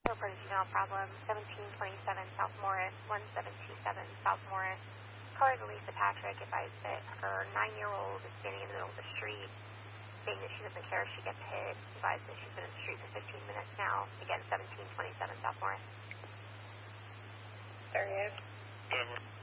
Report a juvenile problem, 1727 South Morris, 1727 South Morris. Caller is Elisa Patrick, advised that her 9-year-old is standing in the middle of the street, saying that she doesn't care if she gets hit. Advised that she's been in the street for 15 minutes now. Again, 1727 South Morris. There he is. Whatever.